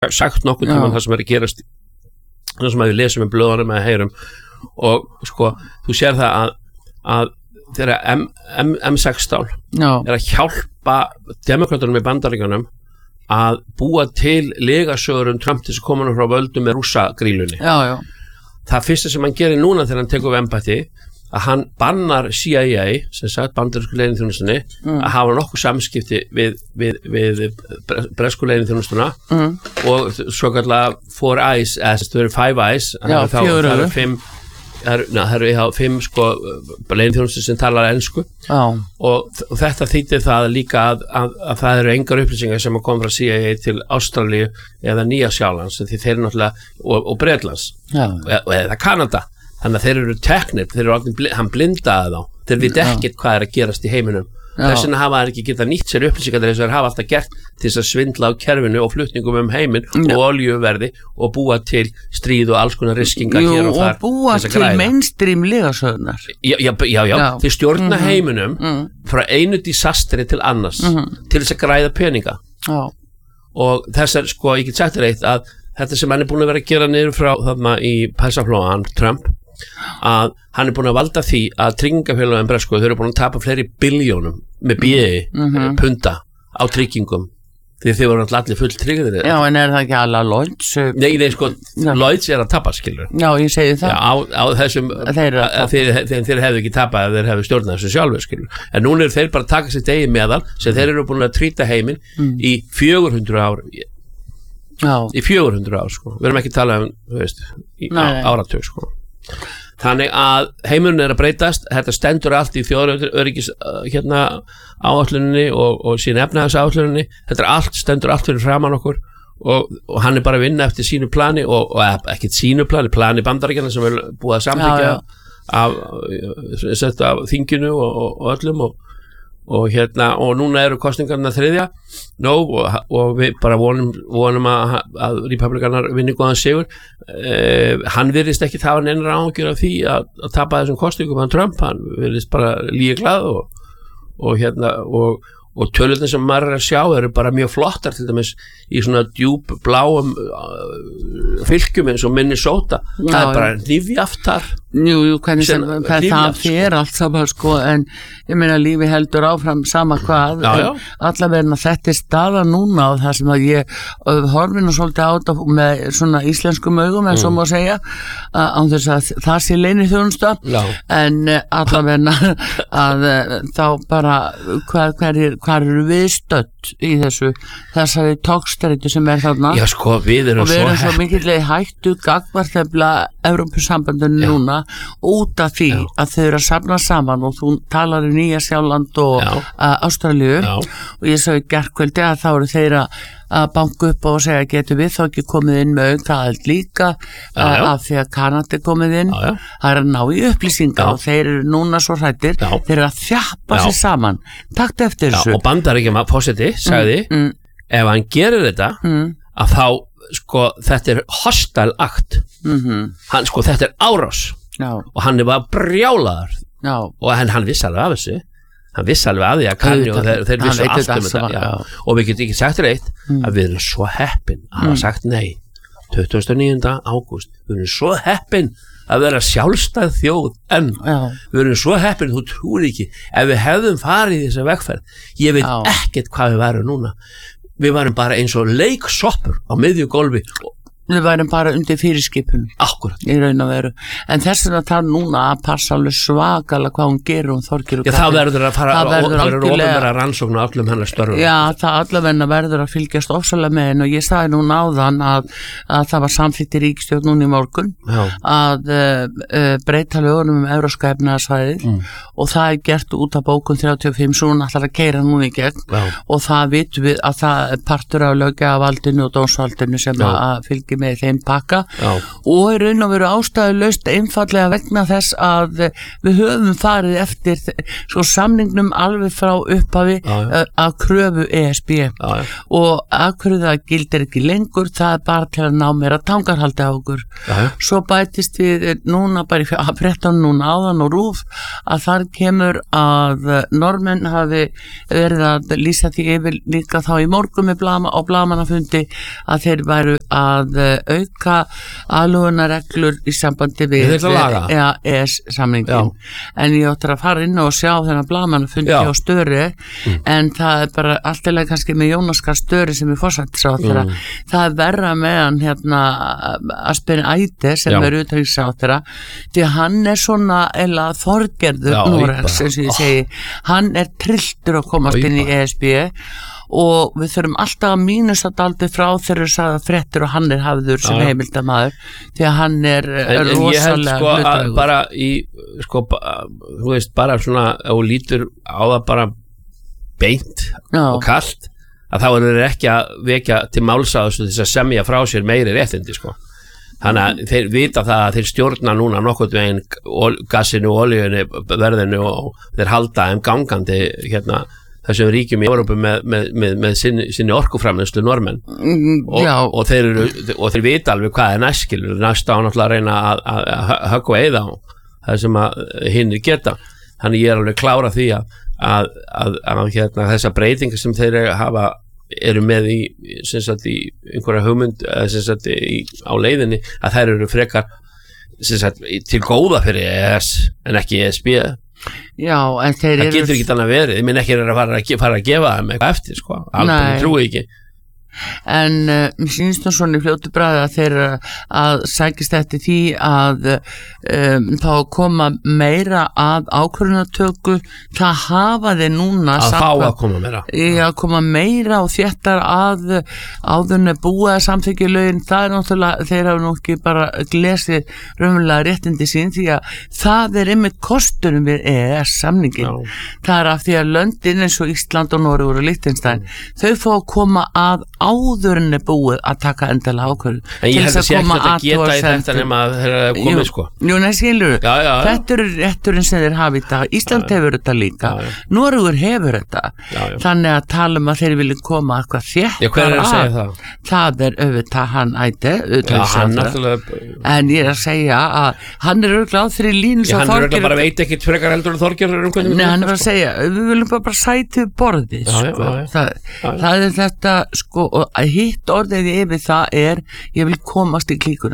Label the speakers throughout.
Speaker 1: sagt nokkuð tíma það sem að gerast það sem að við lesum í blöðunum eða heyrum og sko, þú sér það að þegar M16 að hjálpa demokratunum í Bandaríkjunum að búa til legasögur Trump til þess að koma frá völdum með rússagrílunni það fyrsta sem hann gerir núna þegar hann tekur við embætti að hann bannar CIA sem sagt bandarísku leyniþjónustunni að hafa nokkuð samskipti við bresku leyniþjónustuna og svo kallar Four Eyes eða þau eru Five Eyes það eru fimm sko leyniþjónustur sem talar ensku og þetta þýddi það líka að það eru engar upplýsingar sem að koma frá CIA til Ástralíu eða Nýja-Sjálands því þeir eru náttúrulega og Bretlands eða Kanada þannig að þeir eru teknir hann blindaði þá þeir vita ekkert hvað er að gerast í heiminum þess vegna hafa þeir ekki getað nýtt sér upplýsingar þess að þeir hafa alltaf gert til þess að svindla á kerfinu og flutningum heiminn og olíuverði og búa til stríð og alls konar riskingar hér og þar
Speaker 2: og búa til mainstream legasögnar
Speaker 1: þeir stjórna heiminum frá einu disastri til annars til þess að græða peninga og þess er sko, ég get sagt þér eitt að þetta sem hann búin að vera að gera niður frá þarna í Persaflóan, Trump að hann búin að valda því að tryggingafélögin bresku, þau eru búin að tapa fleiri biljónum með punda á tryggingum því þau voru allir full tryggðir
Speaker 2: en er það ekki alla Lloyds?
Speaker 1: Nei, sko, Lloyds er að tapa skilur
Speaker 2: ég segi það
Speaker 1: á þessum þeir hefðu ekki tapað þeir hefðu stjórnað þessu sjálfur skilur en núna eru þeir bara að taka sér degi meðal sem þeir eru búin að trýta heiminn í 400 ár í 400 ár sko við erum ekki að tala áratug sko þannig að heimurinn er að breytast þetta stendur allt í þjóðaröryggis áætluninni og sín efnahagsáætluninni þetta allt stendur allt fyrir framan okkur og hann er bara að vinna eftir sínu plani og ekkert sínu plani Bandaríkjanna sem er búið að samþykkja af þinginu og öllum og núna eru kosningarna 3. og við bara vonum að republikanar vinni góðan sigur hann virðist ekki hafa neinar áhyggjur af því að tapa þessum kosningum hann Trump, hann virðist bara líka glað og tölurnar sem maður er að sjá eru bara mjög flottar til dæmis í svona djúp bláum fylkjum eins og Minnesota það er bara nýfjaftar
Speaker 2: hvernig það fer allt saman sko en ég meina lífi heldur áfram sama hvað allavega þetta er staða núna og það sem að ég horfi nú svolítið á þetta með svona íslenskum augum en svo má segja án þess að það sé leyniþjónusta en allavega að þá bara hvar eru við stödd í þessari tókstreitu sem er þarna
Speaker 1: sko, við erum
Speaker 2: svo mikilvæg hættu gagnvartefla Evrópusambandinu núna út af því að þau eru að safna saman og þú talar í Nýja-Sjáland og Ástralíu og ég sá í gærkvöldi að þá eru þeir að banka upp og segja getur við þá ekki komið inn með aukaðald líka af því að Kanada er komið inn það er að ná í upplýsingar og þeir eru núna svo hrættir þeir eru að þjappa sér saman takt eftir þessu
Speaker 1: og Bandaríkjaman forseti sagði ef hann gerir þetta að þá sko þetta er hostile act hann sko þetta er árás og hann er bara brjálaður og hann vissi alveg af þessu hann vissi alveg að því að kanni og þeir vissi allt þetta og við getum ekki sagt reitt að við erum svo heppin að hafa sagt nei 29. ágúst við erum svo heppin að vera sjálfstæð þjóð en við erum svo heppin þú trúir ekki ef við hefðum farið í þessa vegferð ég veit ekkert hvað við værum núna við værum bara eins og leiksoppur á miðju gólfi
Speaker 2: við værum bara undir fyrirskipun í raun og veru en þess að það núna að passa alveg svakalega hvað hún gerir Þorgeir
Speaker 1: það verður að fara opinbera rannsókn á öllum hennar störfum
Speaker 2: það allavega verður að fylgjast ofsalega með henn og ég sagði núna áðan að það var samþykkt í ríkisstjórn núna í morgun að breyta lögunum Evrópska efnahagssvæðið og það er gert út af bókun 35 svo hún ætlar að keyra núna í gegn og það vitum við að það er partur af löggjafarvaldinu og dómsvaldinu sem að fylgir með þeim pakka og er raun og veru ástæðulaust einfallega vegna þess að við höfum farið eftir svo samningnum alveg frá upphafi að kröfu ESB og að hverju það gildir ekki lengur, það er bara til að ná meira tangarhaldi á okkur. Svo bætist við núna bara að frétta núna áðan og RÚV að þar kemur að Norðmenn hafi verið að lýsa því yfir líka þá í morgun með á blaðamannafundi að þeir væru að auka aðlögunarreglur í sambandi við EES-samningin. En ég áttur að fara inn og sjá þennan blaðamannafundi á Störi en það er bara alltaf kannski með Jónas Gahr Störi sem er forsætisráðherra. Það er verra með hann Asbjörn Eide sem er utanríkisráðherra því að hann er svona eða Þorgerður Noregs eins og ég segi, hann er trilltur að komast inn í ESB og við þurfum alltaf að mínusa daldi frá þegar við sagðum fréttir og hann er hafður sem heimildamaður því að hann er rosalega
Speaker 1: ég held að bara í þú veist bara svona og lítur á það bara beint og kalt að þá er þeir ekki að vekja til málsáðs þess að semja frá sér meiri réttindi þannig að þeir vita það að þeir stjórna núna nokkuð veginn gassinu og olíunni verðinu og þeir halda gangandi þessum ríkjum í Evrópu með sinni orkuframleiðslu Norðmenn og þeir vita alveg hvað er næskilur næsta á náttúrulega að reyna að höggva eða á það sem að hinn geta þannig ég er alveg klára því að þessa breytingar sem þeir eru með í einhverja hugmynd á leiðinni að þær eru frekar til góða fyrir EES en ekki ESB
Speaker 2: en þeir
Speaker 1: það getur ekki þannig að verið, ég minn ekki að fara að gefa þeim eitthvað eftir alveg trúi ekki
Speaker 2: en mér sýnist nú svona í fljótu bragði að þeir að sækist eftir því að þá koma meira að ákvörðunartöku það hafa þeir núna
Speaker 1: að fá að koma meira
Speaker 2: að koma meira og þéttar að áðurinn búa að samþykja lögin það er náttúrulega, þeir hafa nú ekki bara glesið raunverulega réttindi sín því að það er einmitt kosturum við EES-samningin það er af því að löndin eins og Ísland og Noregur og Liechtenstein þau fá að koma að áðurinn búið að taka endalega ákvörðu
Speaker 1: en ég held að sé ekki að geta í þetta nema að þeir hafa komið
Speaker 2: nei skilur, þetta eru rétturinn sem þeir hafa í dag, Ísland hefur þetta líka Noregur hefur þetta þannig að tala að þeir vilja koma eitthvað þéttar að það er auðvitað hann Eide en ég er að segja að hann er örgláð fyrir línu
Speaker 1: hann er örgláð bara veit ekkert frekar heldur en Þorgerður
Speaker 2: nei hann er að segja, við viljum bara sætið borði það er þetta og hitt orðið yfir það er ég vil komast í klíkuna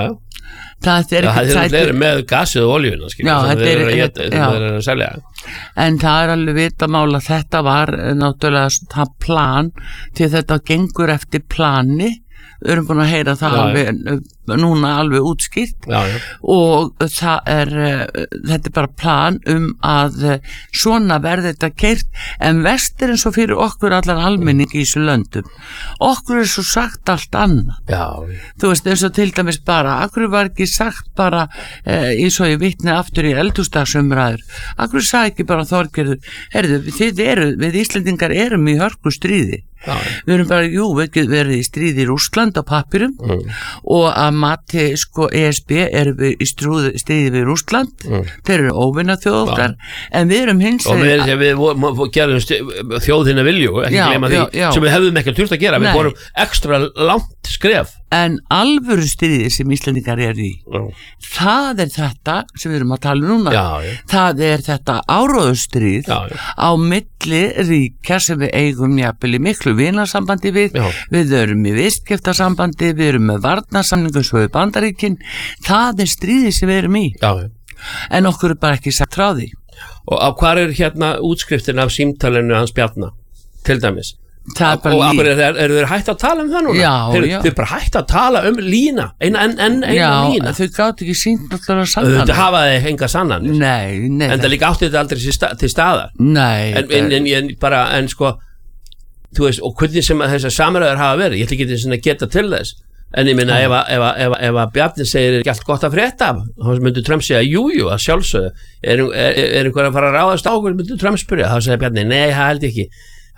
Speaker 2: það er ekki
Speaker 1: sætið með gasið og olíuna það er að selja
Speaker 2: en það er alveg vitamál að þetta var náttúrulega það plan til þetta gengur eftir plani við erum búin að heyra það alveg núna alveg útskýrt og það er þetta er bara plan að svona verði þetta keyrt en verst er eins og fyrir okkur allar almenning í þessu löndum okkur er svo sagt allt annað þú veist eins og til dæmis bara okkur var ekki sagt bara eins og ég vitni aftur í eldhúsdagsumræður okkur sagði ekki bara Þorgerður heyrðu, við Íslendingar erum í hörku stríði við erum bara, við erum í stríði í Rússland á pappirum og að mati ESB erum við í stríði við Rússland þeir eru óvinna þjóð okkar en við erum hins
Speaker 1: og við gerum þjóðina vilju ekki gleyma því sem við hefðum ekki þurft að gera við vorum ekstra langt skref
Speaker 2: en alvöru stríði sem Íslendingar eru í það er þetta sem við erum að tala núna það er þetta áróðustríð á milli ríkja sem við eigum jafnvel í miklu vinarsambandi við erum í viðskiptasambandi við erum með varnarsamningu svo við Bandaríkin það er stríði sem við erum í en okkur er bara ekki sagt frá því
Speaker 1: og hvað er útskriftin af símtalinu hans Bjarna til dæmis og eru þeir hægt að tala það núna? Þeir bara hægt að tala lína eina lína
Speaker 2: þau gátt ekki sínt náttúrulega sannan
Speaker 1: þetta hafaði enga sannan
Speaker 2: en
Speaker 1: það líka átti þetta aldrei til staðar en bara þú veist og hvernig sem þessar samræður hafa verið ég ætla ekki að geta til þess en ég minna ef að Bjarni segir ekki allt gott að frétta þá myndur Trump segja jújú að sjálfsögðu er einhver að fara að ráðast á okkur myndur Trump spyrja þá segir Bjarni nei það held ekki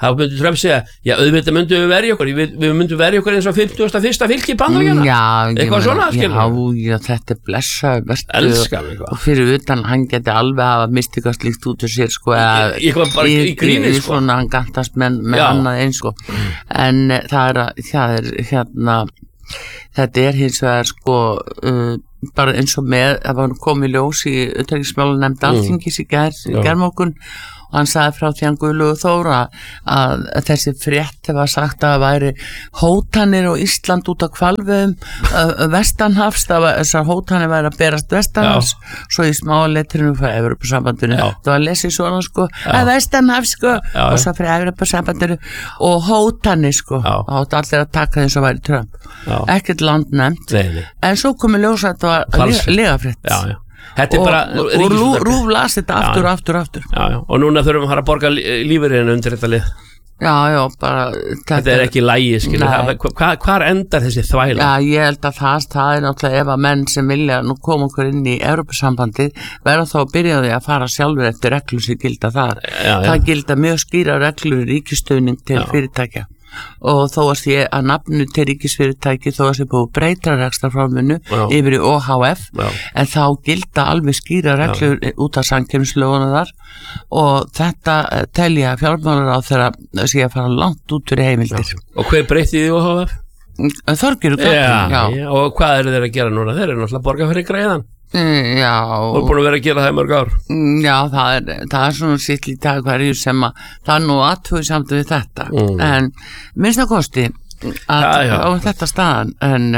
Speaker 1: þá myndi Trump segja, já, auðvitað myndum við verja okkur, við myndum verja okkur eins og 51. fylki Bandaríkjanna. Eitthvað svona, skilur.
Speaker 2: Já, þetta blessaður verður.
Speaker 1: Elskan,
Speaker 2: og fyrir utan, hann geti alveg hafa mistið slíkt út úr sér, sko,
Speaker 1: eitthvað bara í gríni, sko.
Speaker 2: Svona, hann gantast með annað eins, sko. En það er hérna, þetta er hins vegar, sko, bara eins og með, það var komið ljós í utanríkismálanefnd Alþingis í gærmorgun, og hann sagði frá því hann Guðlaugur Þór að þessi frétt var sagt að það væri hótanir á Ísland út á hvalveiðum vestanhafs, þessar hótanir væri að berast vestanhafs, svo í smáletrinu frá Evrópusambandinu, það var að lesa svona, sko, að vestanhafs, sko, og svo frá Evrópusambandinu og hótanir, sko, og átti allir að taka þess að væri Trump, ekkert land nefnt, en svo komið ljós að þetta var legafrétt. Og Rúf las þetta aftur.
Speaker 1: Já, og núna þurfum við að fara að borga lífeyriðinu undir þetta lið.
Speaker 2: Já, bara
Speaker 1: þetta er ekki í lagi, skilur. Hvar endar þessi þvæla?
Speaker 2: Já, ég held að það er náttúrulega ef að menn sem vilja nú koma okkur inn í Evrópusambandið verða þá að byrja því að fara sjálfur eftir reglur sem gilda þar. Það gilda mjög skýra reglur ríkisstöðning til fyrirtækja. Og þó að sé að nafnu til ríkisfyrirtæki þó að sé búið breyta rekstrarforminu yfir í OHF en þá gilda alveg skýra reglur út af samkeppnislögunum þar og þetta telja fjármálaráðherra sé að fara langt út fyrir heimildir.
Speaker 1: Og hver breytti í OHF?
Speaker 2: Þorgerður Katrín.
Speaker 1: Og hvað eru þeir að gera núna? Þeir eru náttúrulega að borga fyrir greiðan.
Speaker 2: Já.
Speaker 1: Og búin að vera að gera það í mörg ár.
Speaker 2: Já, það er svona sitt í dag hverju sem að það er nú aðtöðu samt við þetta en minnst að kosti að á þetta staðan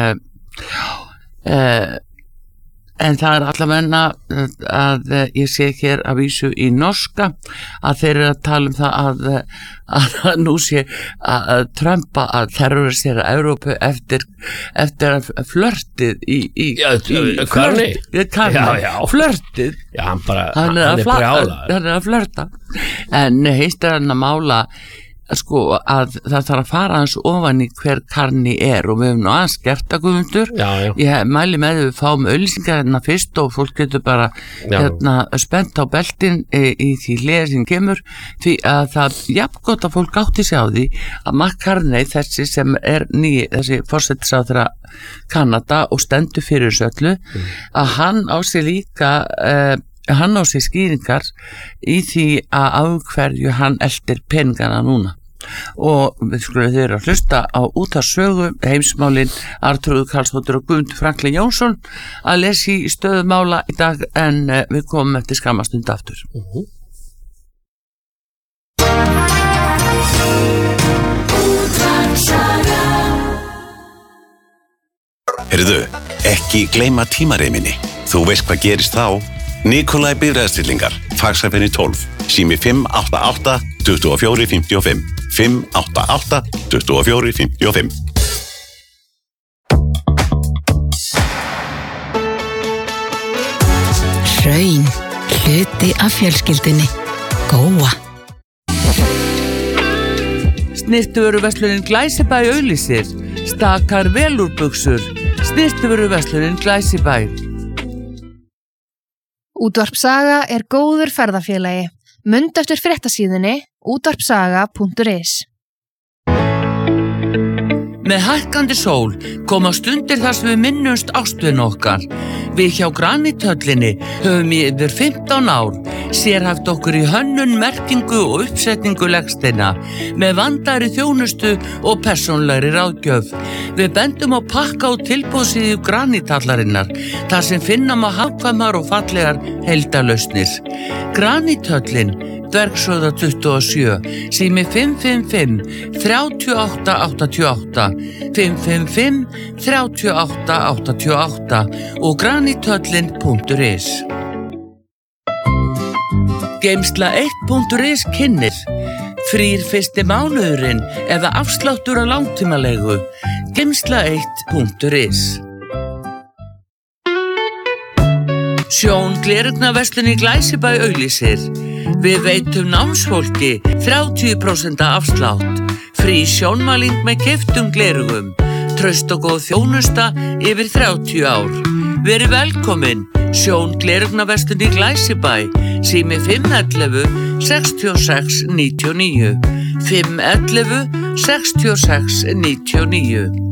Speaker 2: en það er allavegna að ég sé hér að vísu í norska að þeir eru að tala um það að nú sé að Trumpa að terrorisera Evrópu eftir að flörtið í
Speaker 1: Karni
Speaker 2: flörtið
Speaker 1: hann er
Speaker 2: að flörta en heist er hann að mála sko að það þarf að fara hans ofan í hver Karni er og við hefum nú aðeins gert að Guðmundur ég mæli með við fáum auglýsingar hérna fyrst og fólk getur bara spennt á beltin í því hliðar sem kemur því að það jafn gott að fólk átti sig á því að McCartney þessi sem er þessi forsætisráðherra Kanada og stendur fyrir þessu öllu að hann á sig líka hann á sig skýringar í því að af hverju hann eldir peningana núna og við skulum þeir að hlusta á útvarpssögu heimsmálin Arnþrúður Karlsdóttir og Guðmundur Franklin Jónsson að lesa í stöðumála í dag en við komum eftir skamma stund aftur.
Speaker 3: Heyrðu, ekki gleyma tímareiminni. Þú veist hvað gerist þá? Nikolai bifreiðastillingar, fagsæfinni 12, sími 588 24 55, 588 24 55.
Speaker 4: Hraun, hluti af fjölskyldunni, Góa.
Speaker 2: Snyrtivöruverslunin Glæsibæ auglýsir, stakar velúrbuxur, snyrtivöruverslunin Glæsibæ.
Speaker 5: Útvarp Saga er góður ferðafélagi. Mundu eftir fréttasíðunni útvarpsaga.is.
Speaker 2: Með hækkandi sól koma stundir þar sem við minnumst ástvin okkar. Við hjá Granithöllinni höfum í yfir 15 ár sérhæft okkur í hönnun, merkingu og uppsetningu legsteina með vandaðri þjónustu og persónlegri ráðgjöf. Við bendum á pakka og tilboðsíðu Granithallarinnar þar sem finna má hagkvæmar og fallegar heildarlausnir. Granithöllin, Dvergshöfða 27, sími 555 38 88, 555 38 88 og granithöllin.is. Geymsla 1.is kynnir frýr fyrsti mánuðurinn eða afsláttur á langtímalegu. Geymsla 1.is. Sjón glerugnaverslun í Glæsibæ auglýsir. Við veitum námsfólki 30% afslátt. Frí sjónmæling með keyptum glerugum. Traust og góð þjónusta yfir 30 ár. Verið velkomin. Sjón glerugnaverslun í Glæsibæ. Sími 511 66 99. 511 66 99.